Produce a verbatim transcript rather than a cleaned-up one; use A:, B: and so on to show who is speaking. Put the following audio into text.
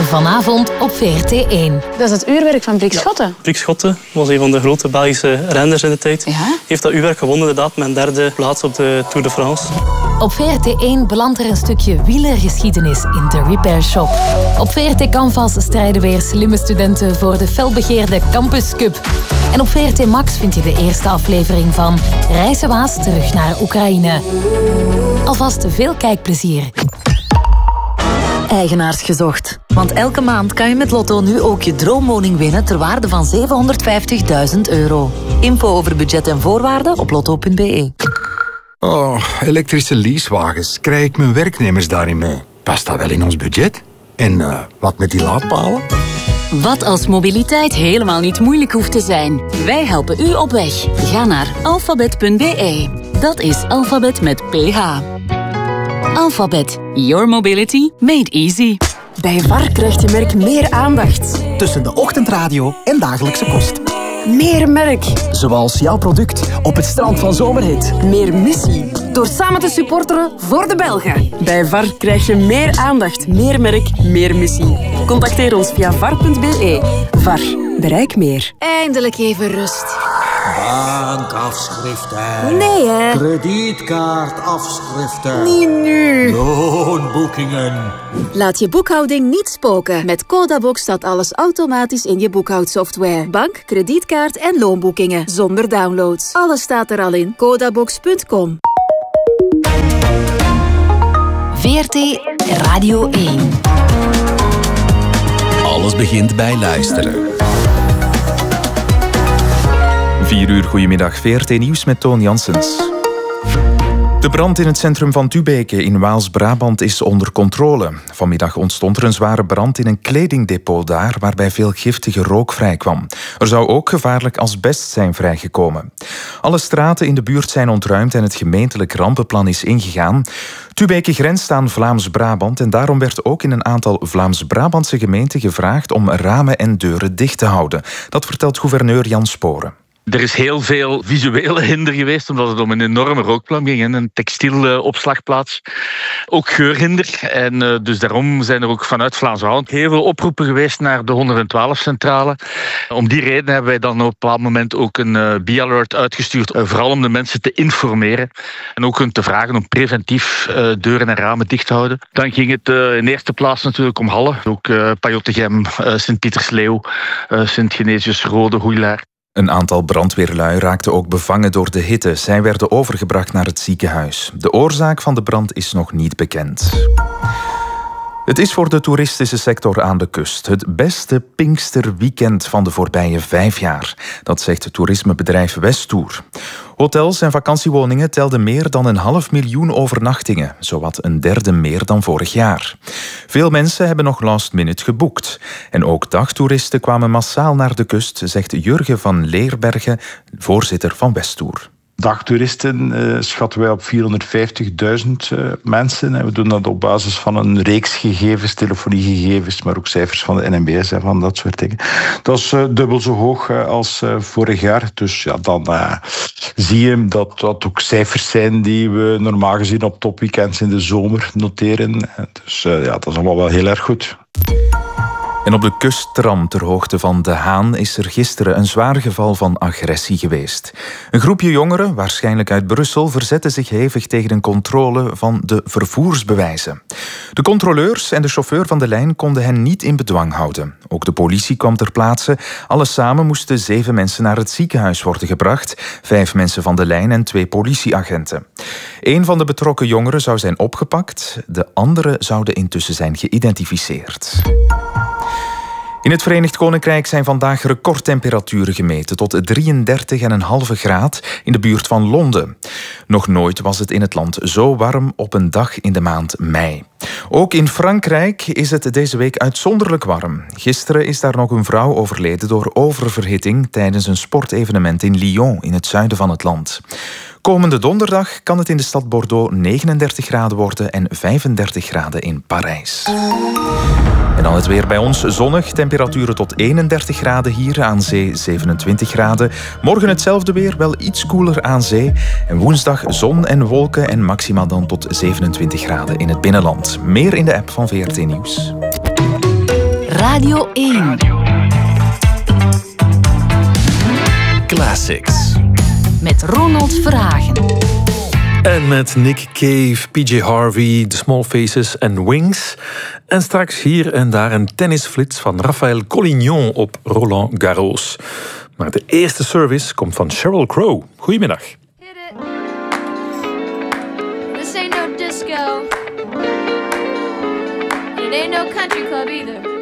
A: Vanavond op V R T één.
B: Dat is het uurwerk van Brik Schotten.
C: Ja, Brik Schotten was een van de grote Belgische renners in de tijd.
B: Ja?
C: Heeft dat uurwerk gewonnen inderdaad met een derde plaats op de Tour de France.
A: Op V R T één belandt er een stukje wielergeschiedenis in de Repair Shop. Op V R T Canvas strijden weer slimme studenten voor de felbegeerde Campus Cup. En op V R T Max vind je de eerste aflevering van Reizen Waas terug naar Oekraïne. Alvast veel kijkplezier.
D: Eigenaars gezocht. Want elke maand kan je met Lotto nu ook je droomwoning winnen ter waarde van zevenhonderdvijftigduizend euro. Info over budget en voorwaarden op lotto punt b e.
E: Oh, elektrische leasewagens. Krijg ik mijn werknemers daarin mee? Past dat wel in ons budget? En uh, wat met die laadpalen?
F: Wat als mobiliteit helemaal niet moeilijk hoeft te zijn? Wij helpen u op weg. Ga naar alfabet punt b e. Dat is alfabet met P H. Alphabet. Your mobility made easy.
G: Bij V A R krijgt je merk meer aandacht. Tussen de ochtendradio en dagelijkse kost. Meer merk. Zoals jouw product op het strand van Zomerhit. Meer missie. Door samen te supporteren voor de Belgen. Bij V A R krijg je meer aandacht, meer merk, meer missie. Contacteer ons via v a r punt b e. V A R. Bereik meer.
H: Eindelijk even rust.
I: Bankafschriften.
H: Nee, hè?
I: Kredietkaartafschriften.
H: Niet nu.
I: Loonboekingen.
H: Laat je boekhouding niet spoken. Met Codabox staat alles automatisch in je boekhoudsoftware. Bank, kredietkaart en loonboekingen. Zonder downloads. Alles staat er al in. codabox punt com.
A: V R T Radio één.
J: Alles begint bij luisteren.
K: vier uur, goedemiddag. V R T Nieuws met Toon Janssens. De brand in het centrum van Tubeke in Waals-Brabant is onder controle. Vanmiddag ontstond er een zware brand in een kledingdepot daar, waarbij veel giftige rook vrijkwam. Er zou ook gevaarlijk asbest zijn vrijgekomen. Alle straten in de buurt zijn ontruimd en het gemeentelijk rampenplan is ingegaan. Tubeke grenst aan Vlaams-Brabant en daarom werd ook in een aantal Vlaams-Brabantse gemeenten gevraagd om ramen en deuren dicht te houden. Dat vertelt gouverneur Jan Sporen.
L: Er is heel veel visuele hinder geweest, omdat het om een enorme rookplan ging, een textielopslagplaats. Ook geurhinder. En uh, dus daarom zijn er ook vanuit Vlaams-Brabant heel veel oproepen geweest naar de honderdtwaalf-centrale. Om die reden hebben wij dan op een bepaald moment ook een uh, B-alert uitgestuurd, uh, vooral om de mensen te informeren en ook hun te vragen om preventief uh, deuren en ramen dicht te houden. Dan ging het uh, in eerste plaats natuurlijk om Halle, ook uh, Pajottegem, uh, Sint-Pietersleeuw, uh, Sint-Genesius, Rode, Hoeilaar.
K: Een aantal brandweerlui raakten ook bevangen door de hitte. Zij werden overgebracht naar het ziekenhuis. De oorzaak van de brand is nog niet bekend. Het is voor de toeristische sector aan de kust het beste Pinksterweekend van de voorbije vijf jaar. Dat zegt het toerismebedrijf Westtour. Hotels en vakantiewoningen telden meer dan een half miljoen overnachtingen. Zowat een derde meer dan vorig jaar. Veel mensen hebben nog last minute geboekt. En ook dagtoeristen kwamen massaal naar de kust, zegt Jurgen van Leerbergen, voorzitter van Westtour.
M: Dagtoeristen uh, schatten wij op vierhonderdvijftigduizend uh, mensen. En we doen dat op basis van een reeks gegevens, telefoniegegevens, maar ook cijfers van de N M B S en van dat soort dingen. Dat is uh, dubbel zo hoog uh, als uh, vorig jaar. Dus ja, dan uh, zie je dat dat ook cijfers zijn die we normaal gezien op topweekends in de zomer noteren. Dus uh, ja, dat is allemaal wel heel erg goed.
K: En op de kusttram ter hoogte van De Haan is er gisteren een zwaar geval van agressie geweest. Een groepje jongeren, waarschijnlijk uit Brussel, verzette zich hevig tegen een controle van de vervoersbewijzen. De controleurs en de chauffeur van de lijn konden hen niet in bedwang houden. Ook de politie kwam ter plaatse. Alles samen moesten zeven mensen naar het ziekenhuis worden gebracht. Vijf mensen van de lijn en twee politieagenten. Een van de betrokken jongeren zou zijn opgepakt. De andere zouden intussen zijn geïdentificeerd. In het Verenigd Koninkrijk zijn vandaag recordtemperaturen gemeten tot drieëndertig komma vijf graad in de buurt van Londen. Nog nooit was het in het land zo warm op een dag in de maand mei. Ook in Frankrijk is het deze week uitzonderlijk warm. Gisteren is daar nog een vrouw overleden door oververhitting tijdens een sportevenement in Lyon in het zuiden van het land. Komende donderdag kan het in de stad Bordeaux negenendertig graden worden en vijfendertig graden in Parijs. En dan het weer bij ons zonnig. Temperaturen tot eenendertig graden hier, aan zee zevenentwintig graden. Morgen hetzelfde weer, wel iets koeler aan zee. En woensdag zon en wolken en maximaal dan tot zevenentwintig graden in het binnenland. Meer in de app van V R T Nieuws.
F: Radio één.
J: Classics.
F: Met Ronald Verhagen.
B: En met Nick Cave, P J Harvey, The Small Faces en Wings. En straks hier en daar een tennisflits van Raphaël Collignon op Roland Garros. Maar de eerste service komt van Sheryl Crow. Goedemiddag.
N: This ain't no disco. It ain't no country club either.